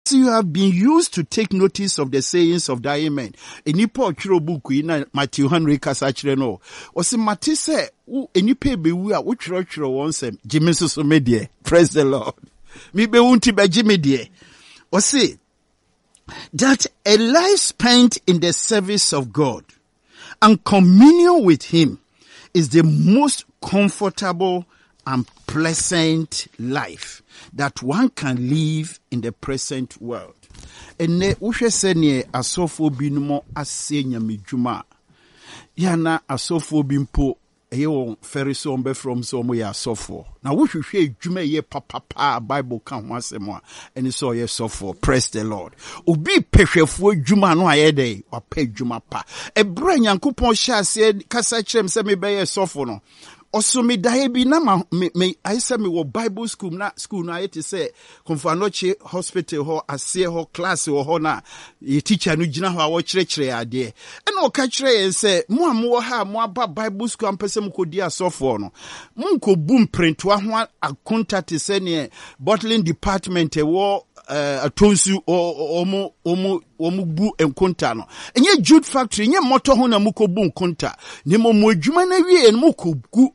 you have been used to take notice of the sayings of thy amen. Enipa ochiro buku ina Matthew Henry kasachire no. Osi mate se enipa bewu a wochiro wonsem Jimmy so medie. Praise the Lord. Mi be wunti be Jimmy die. Osi that a life spent in the service of God and communion with him is the most comfortable and pleasant life that one can live in the present world. Ene uhwe senye asofo binumo ase nyamedwuma. Yana asofo bimpo eyo feriso ombe from so mo ya asofo. Na wohwehwe edwuma ye papa Bible kan ho asemo a eni so ye sofo. Praise the Lord. Obi pehwefo edwuma no ayede wa pa edwuma pa. Ebra Nyankopon hye ase kasa kyerem se me be ye sofo no. Also me dae bi na me I say me wo Bible school na ayete say Komfanoche hospital ho ase ho class ho na ye teacher no gina ho a wo kyerɛkyerɛ ade e na o ka kyerɛ yen say mo amwo ha mo aba Bible school ampese mo kodi asofo no mo nkobu mprentoa ho akonta te se ne bottling department e wo atonsu omo bu enkonta no enye jude factory enye motor ho na mukobu enkonta ne mo adwuma na wie en mukobu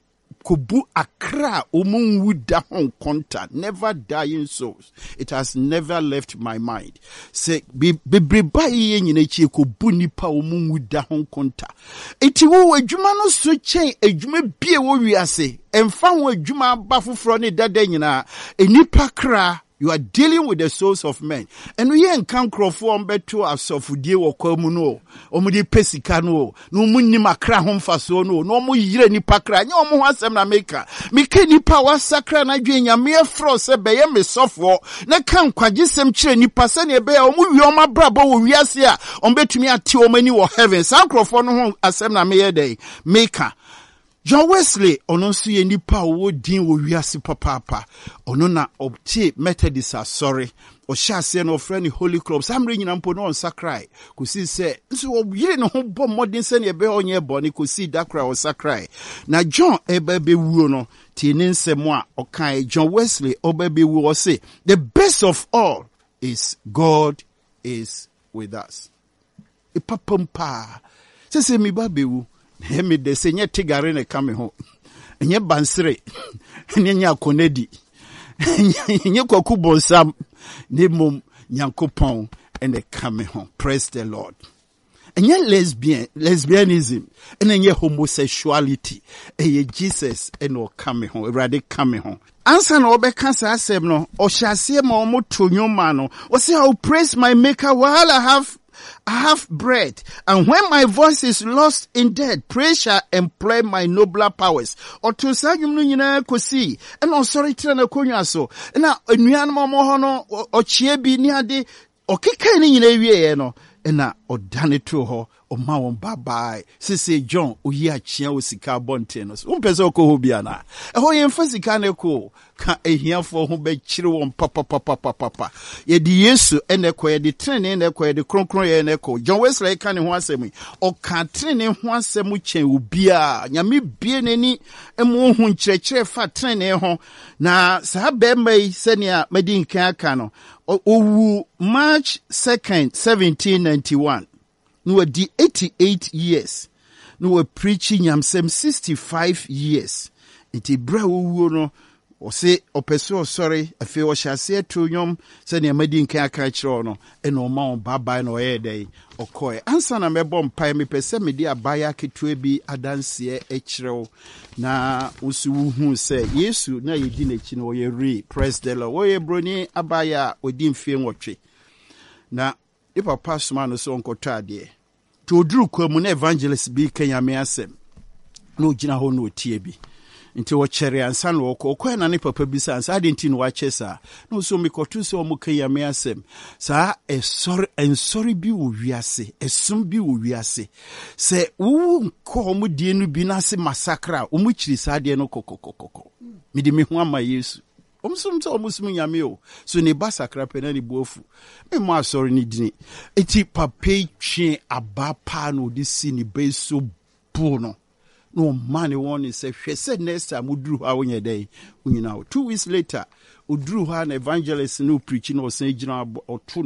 akra omunwuda hon contact, never dying souls. It has never left my mind. Say bebreba ye nyina chi kobu nipa omunwuda hon contact. Eti wo adwuma no so chen adwuma bie wo wiase emfa wo adwuma ba foforo ne dada nyina enipa kra. You are dealing with the souls of men. And we ain't come crofo beto asofudie wo kwamu no. Omudi pesika no. No munni makra homfaso no. No mu yire nipa kra. Nya omo ho asem na meka. Meka nipa wasakra na dwe nyame afro se beye me sofo. Na kan kwagisem kire nipa se ne beye omo wi oma brabo wo wiase a ombetumi ate omani wo heaven. Sa crofo no ho asem na meye dey. Meka John Wesley ono nso ye nipa wo din wo wiase papa ono na obte Methodist sorry o hyase no friend Holy Cross amre nyina mpo no on sakrai kusi se nso wo yire no ho bo modern se ne be onye bone kusi dakra o sakrai na John ebebe wuo no ti ne nsemo a okan John Wesley obebe wuo say the best of all is God is with us ipapampa se mi ba bewu Hemi de se nye tigare ne kame ho. Nye bansere. Nye akonedi. Nye kwaku bonsam. Ne mom Nyankopon ene kame ho. Praise the Lord. Nye lesbianism. Nye homosexuality. Eye Jesus ene kame ho. Erade kame ho. Ansa na obeka sa asem no. Oshase ma omo tonyoma no. Ose I will praise my maker while I have bread, and when my voice is lost in death, praise shall employ my nobler powers. Or to say you nyina kosi, and on sorry trana konya so. Na enuan mo ho no ochie bi ni ade okeka ni nyina wie no. Na odane to ho o ma won bye sese John oyi achia osika bonte no so mpese okoho bia na ho ye mfasika ne ko ka ehiafo ho be kire won papa ye di Yesu ene ko ye di trene ene ko ye di kronkron ye ene ko John Wesley ka ne ho asem o ka trene ho asem chen obia nyame bie nani emu ho nkyerɛkyerɛ fa trene ho na sa be mai senia madi nkan aka no owu March 2nd 1791 no di 88 years no were preaching yamsem 65 years iti bra owu no o se opeso sorry afi o hyase to nyom se ne amadi nkan aka kire no e no ma on baba no ye dey okoe ansa na mebɔ mpa me pese me di abaya ketua bi adanse e kire na usu hu se Yesu na yedi na chi no ye re praise the Lord wo ye broni abaya odi mfie nwotwe na e papa soma no so onkoto ade to oduru kwamu na evangelist bi kanyame asem na ogina ho na otie bi nti wo chere ansa no okɔ na ne papa bi sa ansa ade nti no wache sa no so mikotu so mo kanyame asem sa sorry bi wo wiase esum bi wo wiase se wo nko mo die no bi na se massacre o mo chiri sa ade no kokokokoko midi me ho ama Yesu omusum nyame o so ne ba sakra pe na ne boafu me mo asori ni dini eti papa twe abapa no de si ni be so bu no no man won say hwe say next time uduru ha wonye dey unyina 2 weeks later oduru ha na evangelist no preach no sen gyina oto